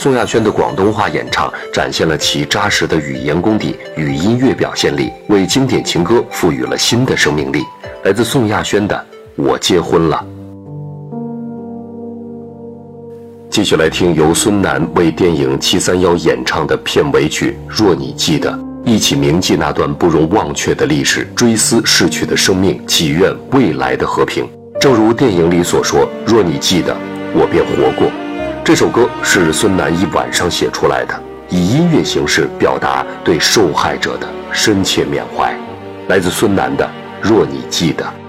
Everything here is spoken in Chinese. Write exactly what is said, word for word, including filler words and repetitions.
宋亚轩的广东话演唱展现了其扎实的语言功底与音乐表现力，为经典情歌赋予了新的生命力。来自宋亚轩的《我结婚了》。继续来听由孙楠为电影《七三幺》演唱的片尾曲《若你记得》，一起铭记那段不容忘却的历史，追思逝去的生命，祈愿未来的和平。正如电影里所说，若你记得，我便活过。这首歌是孙楠一晚上写出来的，以音乐形式表达对受害者的深切缅怀。来自孙楠的《若你记得》。